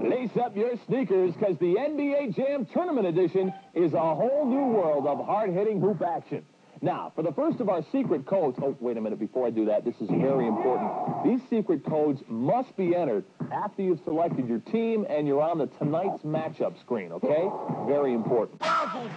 Lace up your sneakers, because the NBA Jam Tournament Edition is a whole new world of hard-hitting hoop action. Now, for the first of our secret codes... Oh, wait a minute. Before I do that, this is very important. These secret codes must be entered after you've selected your team and you're on the tonight's matchup screen, okay? Very important.